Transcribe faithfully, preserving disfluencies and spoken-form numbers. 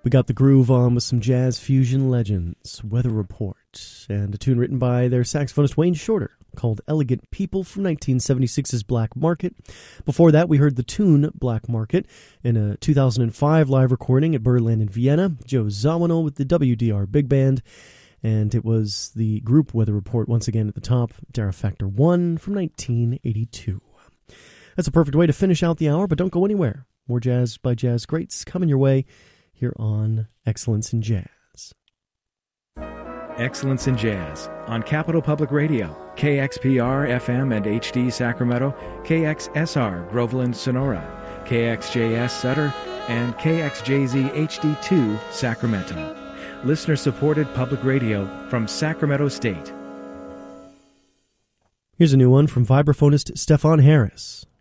We got the groove on with some jazz fusion legends, Weather Report, and a tune written by their saxophonist Wayne Shorter called Elegant People from nineteen seventy-six's Black Market. Before that, we heard the tune Black Market in a two thousand five live recording at Birdland in Vienna, Joe Zawinul with the W D R Big Band, and it was the group Weather Report once again at the top, Dara Factor one from nineteen eighty-two. That's a perfect way to finish out the hour, but don't go anywhere. More jazz by jazz greats coming your way here on Excellence in Jazz. Excellence in Jazz on Capital Public Radio, K X P R F M and H D Sacramento, K X S R Groveland Sonora, K X J S Sutter, and K X J Z H D two Sacramento. Listener-supported public radio from Sacramento State. Here's a new one from vibraphonist Stefan Harris.